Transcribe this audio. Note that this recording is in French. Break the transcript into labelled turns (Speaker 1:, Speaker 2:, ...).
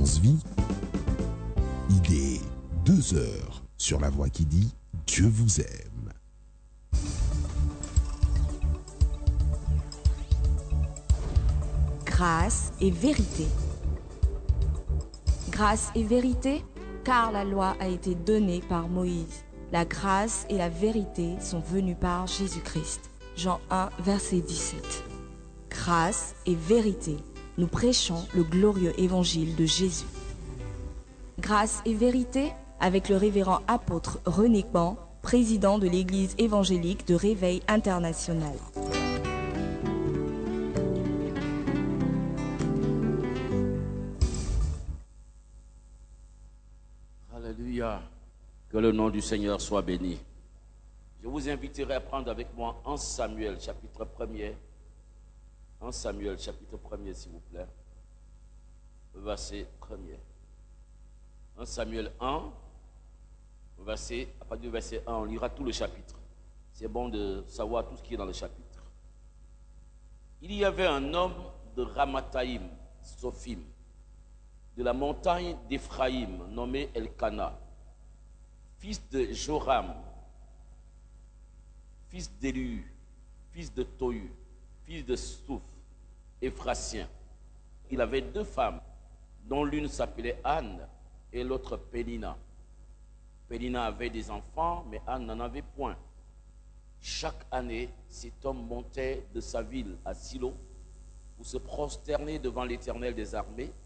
Speaker 1: Fréquence Vie. Idée 2 heures sur la voix qui dit Dieu vous aime.
Speaker 2: Grâce et vérité. Grâce et vérité, car la loi a été donnée par Moïse. La grâce et la vérité sont venues par Jésus-Christ. Jean 1, verset 17. Grâce et vérité, nous prêchons le glorieux évangile de Jésus. Grâce et vérité, avec le révérend apôtre René Ban, président de l'Église évangélique de Réveil International.
Speaker 3: Alléluia, que le nom du Seigneur soit béni. Je vous inviterai à prendre avec moi 1 Samuel, chapitre 1er. 1 Samuel, chapitre 1er, s'il vous plaît. Verset 1er. 1 Samuel 1, à partir du verset 1, on lira tout le chapitre. C'est bon de savoir tout ce qui est dans le chapitre. Il y avait un homme de Ramathaïm, Sophim, de la montagne d'Éphraïm, nommé Elkana, fils de Joram, fils d'Élu, fils de Tohu, fils de Souf, Éphrasien. Il avait 2 femmes, dont l'une s'appelait Anne et l'autre Pénina. Pénina avait des enfants, mais Anne n'en avait point. Chaque année, cet homme montait de sa ville à Silo pour se prosterner devant l'Éternel des armées